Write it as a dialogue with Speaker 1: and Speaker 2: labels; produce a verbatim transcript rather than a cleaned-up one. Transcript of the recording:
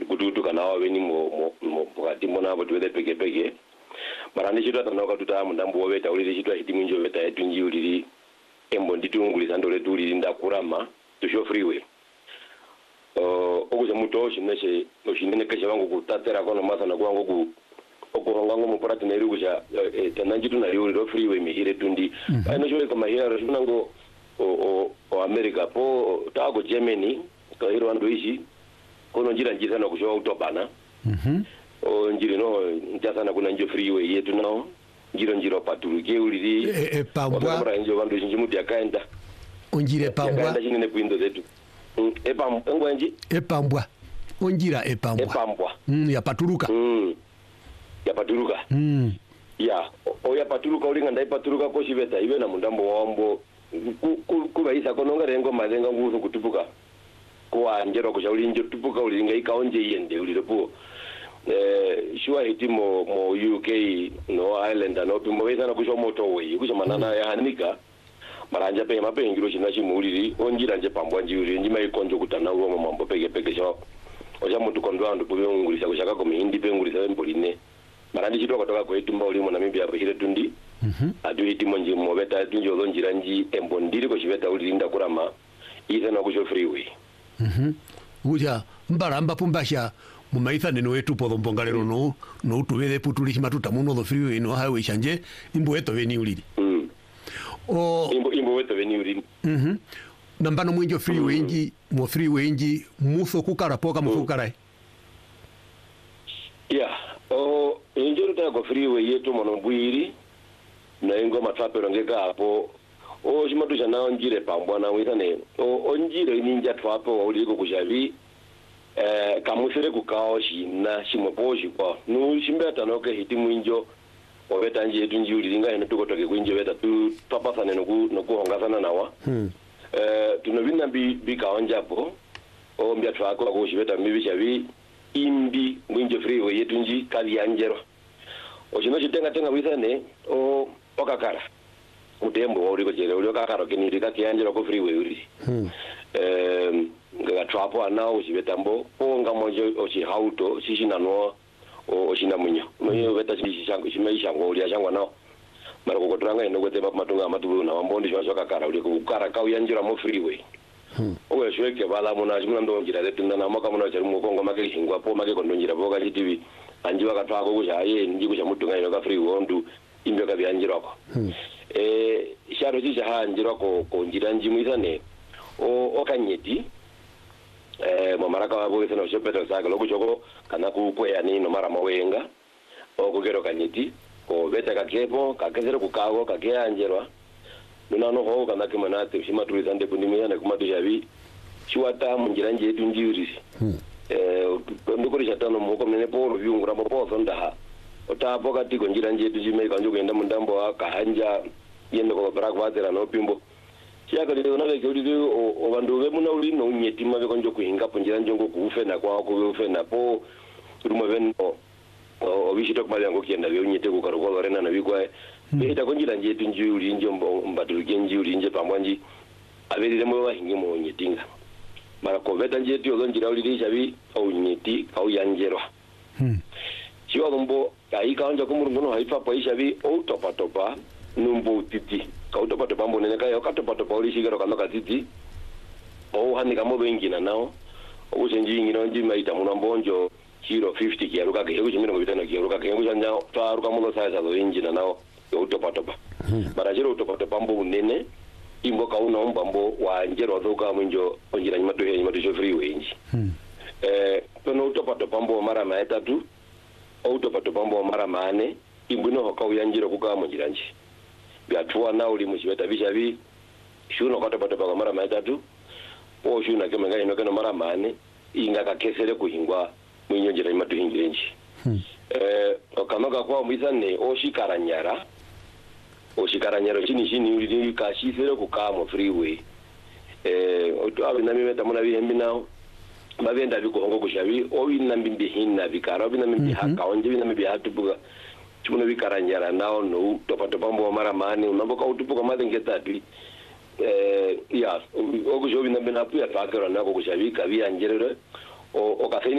Speaker 1: kututu kana wa weni mo mo pokati mona abo tuwede peke peke marani chitwa tanoka tuta mundambo weta uli chitwa hitimu njo weta yetu nji uli embo nditungulisa ndole tuli ndakurama to show freeway uh okuza muto shineshe oshinene keshe wangu kutatera kono masana kwangu ku okuhonga ngo muporati na iruguja tananji tuna yuri ro freeway mihire tundi ano shole kama hira runango o o America po tago Germany to hiro ando ishi kono njira njira na kushoa utobana mhm o njira no njasa na kuna njo freeway yetu no njiro njiro patuluke uliri
Speaker 2: e, e pambwa
Speaker 1: mara njo vandu njimu dia kaenda
Speaker 2: onjire pambwa
Speaker 1: kaenda chine kuindo zetu e pam ngwanji
Speaker 2: e pambwa onjira e pambwa
Speaker 1: e pambwa
Speaker 2: mm ya patuluka
Speaker 1: mm ya patuluka
Speaker 2: mm
Speaker 1: ya o ya patuluka ulinga ndai patuluka ko shibeta ibe na mundambo wambo ku ku baisa kononga rengo mazenga nguzo kutupuka kwa njero ko shauli njo tupuka ulinga ikaonje yende ulirepo eh shua hitimo mo U K no Ireland no pimo beza na kusho motorway kusho manana ya hanika maranja pe mape ngiro china chimuliri onjira nje pambwa njiri njima ikonjo kutana uwo mambo peke peke sho oja mutu kondwa ndo pube ngulisa kushaka ko mihindi pe ngulisa mboline marandi chitwa kutoka ko hitumba ulimo na mimbi hapo hire tundi mhm adu hitimo nje mo beta tunjo lonjira nji embondiri ko shibeta ulinda kurama ize na kusho freeway
Speaker 2: mhm uja mbaramba pumbasha mumaitha neno wetu podombongalero no no tubere putuli matuta muno do freeway no highway chanje imbo eto veni uliri
Speaker 1: mm
Speaker 2: o
Speaker 1: imbo imbo eto veni uliri
Speaker 2: mhm nambano mwinjo freeway mm. nji mo freeway nji muso kukara poka mufukara mm.
Speaker 1: yeah o injoro ta go freeway yetu mono bwiri na ingo matrapero ngeka hapo o shimatu jana njire pambwa na witane o onjire ninja twapo wa uliko kushavi eh kamusere kukao shina shimoposhi kwa nu shimbeta noke hitimu injo obeta nje yetu nji ulinga ene tuko toke kwinje beta tu papasane no ku no kuhongazana nawa hmm. eh tunobina bi bikaonja po o mbya twako ko shibeta mibi shavi imbi mwinje freeway yetu nji kali yanjero o shino chitenga tenga witane o okakara mutembo uri ko jere uri okakara keniri ka kiyanjero ko freeway uri hmm. eh nga trapo anao chibetambo ponga mojo ochi hauto sishina no oshina munyo munyo beta shishango shimeisha ngoli yashangwa nao mara kokotranga ino kwete matunga matubu na mambondi shwa kakara uri kukara ka uyanjira mo freeway hmm owe shweke bala muna shimuna ndo njira zetu ndana maka muna chari mukongo make hingwa po make kondo njira boga chitivi anjiwa katwako kusha aye njiko cha mutunga ino ka freeway ndu imbe ka byanjira ko hmm eh sharo shisha hanjira ko ko njira njimu isane o okanyeti eh mamaraka wabo seno shepeta saka lokuchoko kana kukwea nino mara mawenga okugero kanyiti ko beta kakepo kakesere kukago kakeanjerwa nuna no ho kana kemanate shimaturiza nde kundimya na kumatushavi chiwata munjira nje yetu njiri eh ndikuri chatano muko mene poro vyungura mbo sonda otapo katiko njira nje yetu jime kanjo kenda mundambo akahanja yende ko brakwadera no pimbo chaka leo na veke uli o bandu be muna uli no nyeti mabe konjo kuhinga punjira njongo kuufe na kwa ko ufe na po ruma ben o o bishito kwa yango kienda be nyete ku karoko rena na bikwa be ita konjira njetu nji uli njombo mbadulu genji uli nje pamwanji abeli mo wahingi mo nyetinga mara ko beta njetu yo njira uli risha bi au nyeti au yanjerwa hmm chiwa gombo ai kaonja kumurungu no haifa pa isha bi o topa topa numbo titi kauto pato pambo nene kayo kato pato pauli shigero kama katiti o hani kamo bengina nao o senji ngino nji maita muna mbonjo kilo fifty kiaruka ke hebu chimino bitano kiaruka ke hebu chanja taruka mulo size zo engine nao kauto pato pa mara jero to pato pambo nene imbo kauna ombambo wa njero zoka munjo onjira nyimatu he nyimatu freeway nji eh tono to pato pambo mara maetatu o to pato pambo mara mane imbuno hokauya njiro kuka munjira nji biatua na uli mushibeta bishabi shuno kwato pato pa mara matatu o shuna kema ngai no kana mara mane inga ka kesere kuhingwa mwinyo njira imatu hingirenji hmm. eh okanoka kwa mwisane o shikaranyara o shikaranyara chini chini uli ka shisere kukamo freeway eh oto abina mimeta muna bihembi nao babenda bikuhongo kushabi o bina mbimbi hinna bikara bina mbimbi haka onje bina mbimbi hatubuga chumuno bikaranyara nao no topa topa mbo mara mane unamboka utupuka madengeta ati eh ya okushobi na benapu ya fakero nako kushabika bya njerere o okafeni